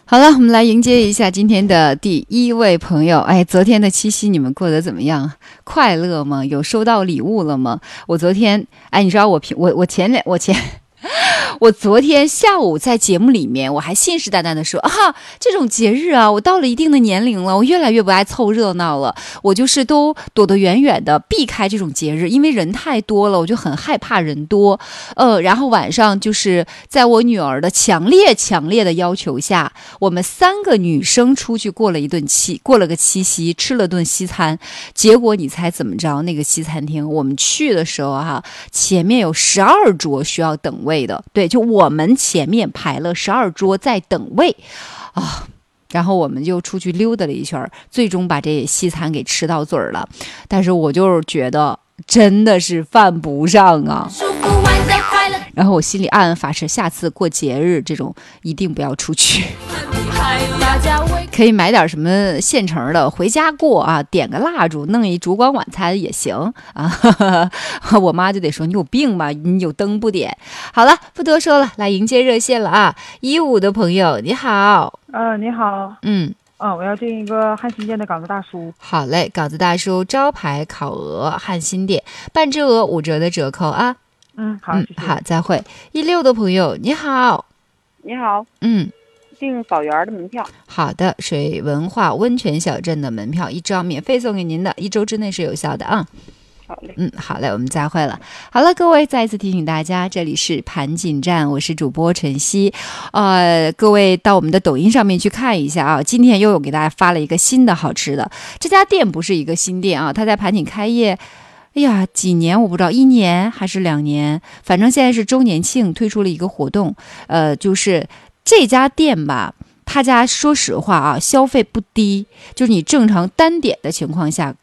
好了，我们来迎接一下今天的第一位朋友。哎，昨天的七夕你们过得怎么样？快乐吗？有收到礼物了吗？我昨天，哎，你知道我昨天下午在节目里面，我还信誓旦旦的说啊，这种节日啊，我到了一定的年龄了，我越来越不爱凑热闹了，我就是都躲得远远的，避开这种节日，因为人太多了，我就很害怕人多。然后晚上就是在我女儿的强烈的要求下，我们3个女生出去过了个七夕，吃了顿西餐。结果你猜怎么着？那个西餐厅我们去的时候前面有12桌需要等位的，对，就我们前面排了12桌在等位啊。然后我们就出去溜达了一圈，最终把这西餐给吃到嘴了。但是我就是觉得真的是犯不上啊。然后我心里暗暗发誓，下次过节日这种一定不要出去。可以买点什么现成的回家过啊，点个蜡烛，弄一烛光晚餐也行啊。我妈就得说你有病吧，你有灯不点。好了，不多说了，来迎接热线了啊！15的朋友你好。 你好。我要订一个汉新店的港子大叔。 好嘞，港子大叔招牌烤鹅汉新店，半只鹅5折的折扣啊。 好，谢谢。 好，再会。16的朋友你好。 你好。订枣园的门票。 好的，水文化温泉小镇的门票1张，免费送给您的，1周之内是有效的啊。 好嘞。 好嘞，我们再会了。好了，各位，再一次提醒大家，这里是盘锦站，我是主播晨曦。各位到我们的抖音上面去看一下啊，今天又有给大家发了一个新的好吃的。这家店不是一个新店啊，它在盘锦开业。哎呀，几年我不知道，1年还是2年，反正现在是周年庆，推出了一个活动。就是这家店吧，他家说实话啊，消费不低，就是你正常单点的情况下，